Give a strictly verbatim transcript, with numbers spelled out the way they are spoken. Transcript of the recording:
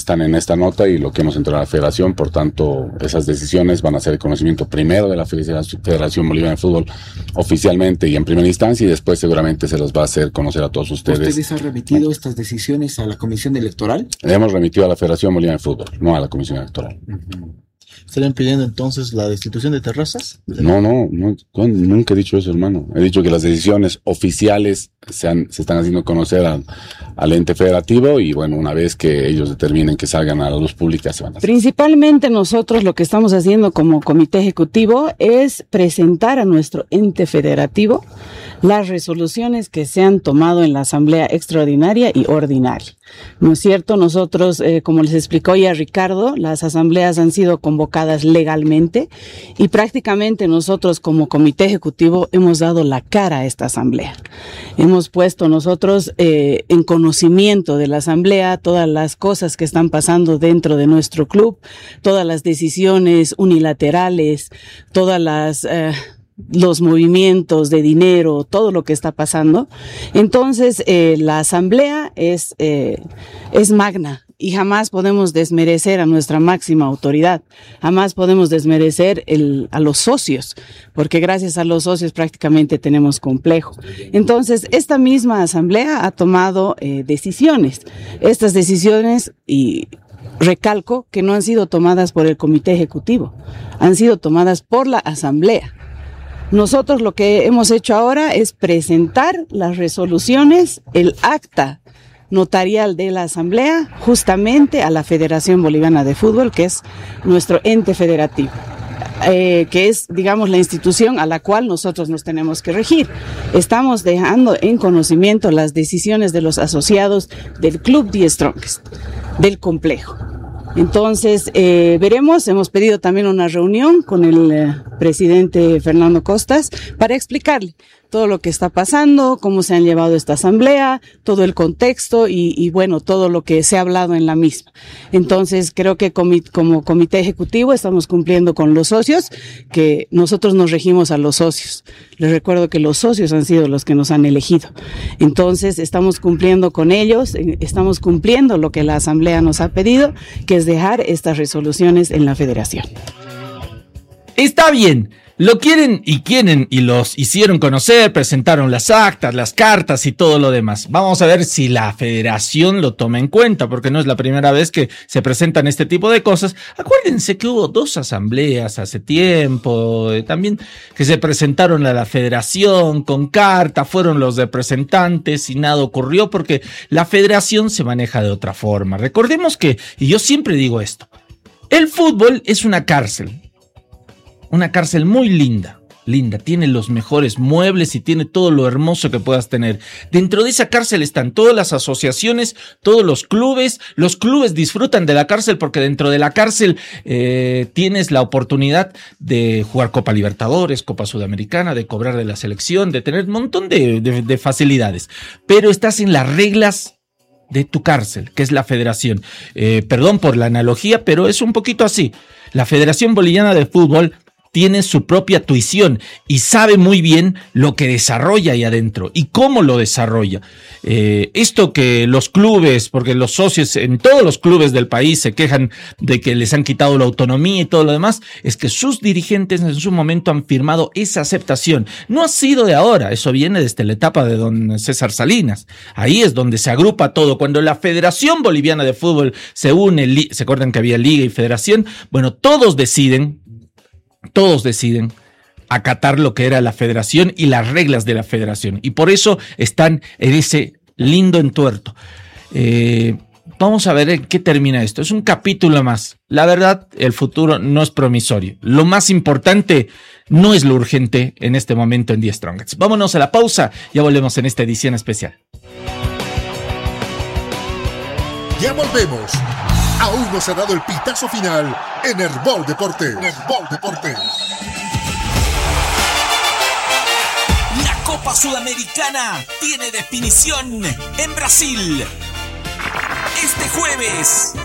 están en esta nota y lo que hemos entregado a la Federación. Por tanto, esas decisiones van a ser de conocimiento primero de la Federación Boliviana de Fútbol oficialmente y en primera instancia, y después seguramente se los va a hacer conocer a todos ustedes. ¿Ustedes han remitido estas decisiones a la Comisión Electoral? Le hemos remitido a la Federación Boliviana de Fútbol, no a la Comisión Electoral. Uh-huh. ¿Estarían pidiendo entonces la destitución de Terrazas? No, no, no, nunca he dicho eso, hermano. He dicho que las decisiones oficiales se, han, se están haciendo conocer al, al ente federativo y bueno, una vez que ellos determinen que salgan a la luz pública se van a hacer. Principalmente nosotros lo que estamos haciendo como comité ejecutivo es presentar a nuestro ente federativo las resoluciones que se han tomado en la asamblea extraordinaria y ordinaria. ¿No es cierto? Nosotros, eh, como les explicó ya Ricardo, las asambleas han sido convocadas legalmente y prácticamente nosotros como comité ejecutivo hemos dado la cara a esta asamblea. Hemos puesto nosotros eh, en conocimiento de la asamblea todas las cosas que están pasando dentro de nuestro club, todas las decisiones unilaterales, todas las... Eh, los movimientos de dinero, todo lo que está pasando. Entonces, eh, la asamblea es, eh, es magna y jamás podemos desmerecer a nuestra máxima autoridad, jamás podemos desmerecer el, a los socios, porque gracias a los socios prácticamente tenemos complejo. Entonces, esta misma asamblea ha tomado eh, decisiones. Estas decisiones, y recalco que no han sido tomadas por el comité ejecutivo, han sido tomadas por la asamblea. Nosotros lo que hemos hecho ahora es presentar las resoluciones, el acta notarial de la asamblea, justamente a la Federación Boliviana de Fútbol, que es nuestro ente federativo, eh, que es, digamos, la institución a la cual nosotros nos tenemos que regir. Estamos dejando en conocimiento las decisiones de los asociados del Club The Strongest, del complejo. Entonces, eh, veremos, hemos pedido también una reunión con el eh, presidente Fernando Costas para explicarle todo lo que está pasando, cómo se han llevado esta asamblea, todo el contexto y, y bueno, todo lo que se ha hablado en la misma. Entonces, creo que comi- como comité ejecutivo estamos cumpliendo con los socios, que nosotros nos regimos a los socios. Les recuerdo que los socios han sido los que nos han elegido. Entonces, estamos cumpliendo con ellos, estamos cumpliendo lo que la asamblea nos ha pedido, que es dejar estas resoluciones en la federación. Está bien. Lo quieren y quieren y los hicieron conocer, presentaron las actas, las cartas y todo lo demás. Vamos a ver si la federación lo toma en cuenta, porque no es la primera vez que se presentan este tipo de cosas. Acuérdense que hubo dos asambleas hace tiempo, eh, también que se presentaron a la federación con carta, fueron los representantes y nada ocurrió porque la federación se maneja de otra forma. Recordemos que, y yo siempre digo esto, el fútbol es una cárcel. Una cárcel muy linda, linda, tiene los mejores muebles y tiene todo lo hermoso que puedas tener. Dentro de esa cárcel están todas las asociaciones, todos los clubes. Los clubes disfrutan de la cárcel porque dentro de la cárcel eh, tienes la oportunidad de jugar Copa Libertadores, Copa Sudamericana, de cobrar de la selección, de tener un montón de, de, de facilidades. Pero estás en las reglas de tu cárcel, que es la federación. Eh, perdón por la analogía, pero es un poquito así. La Federación Boliviana de Fútbol tiene su propia tuición y sabe muy bien lo que desarrolla ahí adentro y cómo lo desarrolla. Eh, esto que los clubes, porque los socios en todos los clubes del país se quejan de que les han quitado la autonomía y todo lo demás, es que sus dirigentes en su momento han firmado esa aceptación. No ha sido de ahora, eso viene desde la etapa de don César Salinas. Ahí es donde se agrupa todo. Cuando la Federación Boliviana de Fútbol se une, se acuerdan que había liga y federación, bueno, todos deciden Todos deciden acatar lo que era la federación y las reglas de la federación. Y por eso están en ese lindo entuerto. Eh, vamos a ver en qué termina esto. Es un capítulo más. La verdad, el futuro no es promisorio. Lo más importante no es lo urgente en este momento en The Strongest. Vámonos a la pausa. Ya volvemos en esta edición especial. Ya volvemos. Aún no se ha dado el pitazo final en Herbol Deportes. Herbol Deportes. La Copa Sudamericana tiene definición en Brasil. Este jueves,